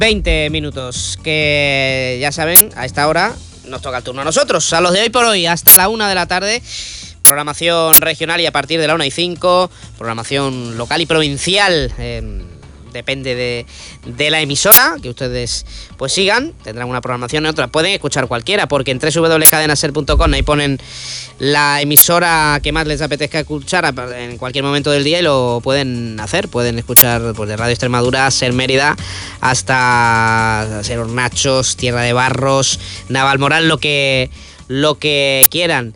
20 minutos, que ya saben, a esta hora nos toca el turno a nosotros, a los de Hoy por Hoy, hasta la 1 de la tarde. Programación regional y a partir de la 1:05, programación local y provincial. Depende de la emisora que ustedes pues sigan, tendrán una programación y otra. Pueden escuchar cualquiera, porque en www.cadenaser.com ahí ponen la emisora que más les apetezca escuchar en cualquier momento del día y lo pueden hacer. Pueden escuchar pues de Radio Extremadura, Ser Mérida, hasta Ser Hornachos, Tierra de Barros, Navalmoral, lo que quieran.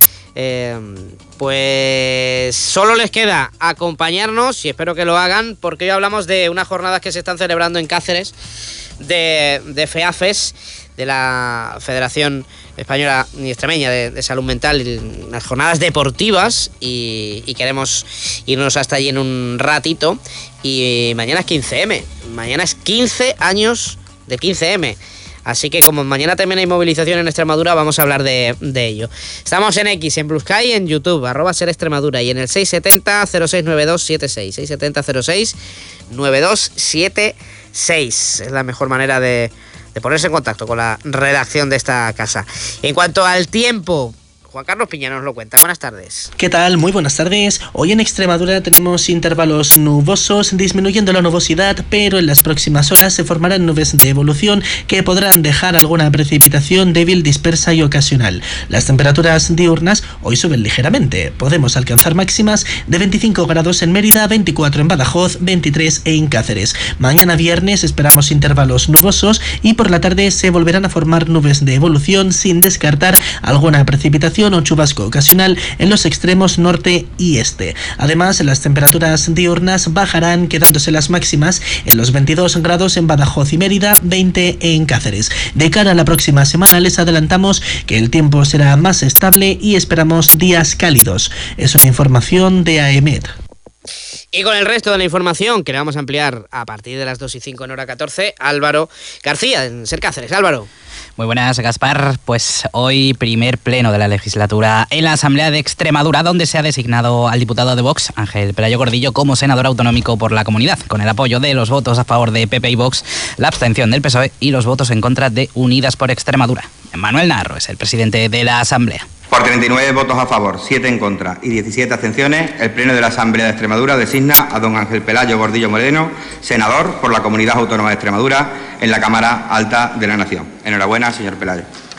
Pues solo les queda acompañarnos y espero que lo hagan, porque hoy hablamos de unas jornadas que se están celebrando en Cáceres de FEAFES, de la Federación Española y Extremeña de Salud Mental, unas jornadas deportivas y queremos irnos hasta allí en un ratito. Y mañana es 15M, mañana es 15 años de 15M. Así que como mañana también hay movilización en Extremadura, vamos a hablar de ello. Estamos en X, en Blue Sky, en YouTube, @SerExtremadura, y en el 670-069276. 670-069276. Es la mejor manera de ponerse en contacto con la redacción de esta casa. En cuanto al tiempo, Juan Carlos Piña nos lo cuenta. Buenas tardes. ¿Qué tal? Muy buenas tardes. Hoy en Extremadura tenemos intervalos nubosos, disminuyendo la nubosidad, pero en las próximas horas se formarán nubes de evolución que podrán dejar alguna precipitación débil, dispersa y ocasional. Las temperaturas diurnas hoy suben ligeramente. Podemos alcanzar máximas de 25 grados en Mérida, 24 en Badajoz, 23 en Cáceres. Mañana viernes esperamos intervalos nubosos y por la tarde se volverán a formar nubes de evolución, sin descartar alguna precipitación o chubasco ocasional en los extremos norte y este. Además, las temperaturas diurnas bajarán, quedándose las máximas en los 22 grados en Badajoz y Mérida, 20 en Cáceres. De cara a la próxima semana les adelantamos que el tiempo será más estable y esperamos días cálidos. Es una información de AEMET. Y con el resto de la información que le vamos a ampliar a partir de las 2:05 en hora 14, Álvaro García, en Ser Cáceres. Álvaro. Muy buenas, Gaspar. Pues hoy primer pleno de la legislatura en la Asamblea de Extremadura, donde se ha designado al diputado de Vox, Ángel Pelayo Gordillo, como senador autonómico por la comunidad, con el apoyo de los votos a favor de PP y Vox, la abstención del PSOE y los votos en contra de Unidas por Extremadura. Manuel Narro es el presidente de la Asamblea. Por 39 votos a favor, 7 en contra y 17 abstenciones, el Pleno de la Asamblea de Extremadura designa a don Ángel Pelayo Gordillo Moreno, senador por la Comunidad Autónoma de Extremadura en la Cámara Alta de la Nación. Enhorabuena, señor Pelayo.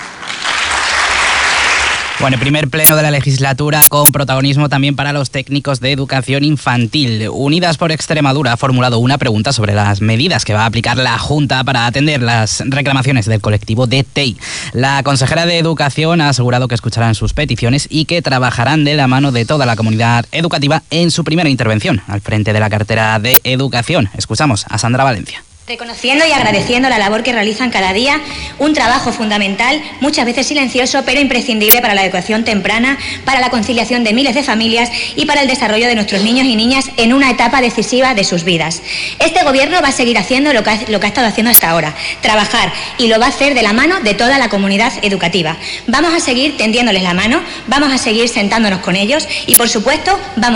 Bueno, el primer pleno de la legislatura con protagonismo también para los técnicos de educación infantil. Unidas por Extremadura ha formulado una pregunta sobre las medidas que va a aplicar la Junta para atender las reclamaciones del colectivo de TEI. La consejera de Educación ha asegurado que escucharán sus peticiones y que trabajarán de la mano de toda la comunidad educativa en su primera intervención al frente de la cartera de Educación. Escuchamos a Sandra Valencia. Reconociendo y agradeciendo la labor que realizan cada día, un trabajo fundamental, muchas veces silencioso, pero imprescindible para la educación temprana, para la conciliación de miles de familias y para el desarrollo de nuestros niños y niñas en una etapa decisiva de sus vidas. Este gobierno va a seguir haciendo lo que ha estado haciendo hasta ahora, trabajar, y lo va a hacer de la mano de toda la comunidad educativa. Vamos a seguir tendiéndoles la mano, vamos a seguir sentándonos con ellos y, por supuesto, vamos